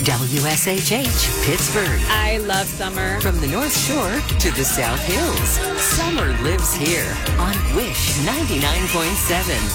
WSHH, Pittsburgh. I love summer. From the North Shore to the South Hills, summer lives here on Wish 99.7.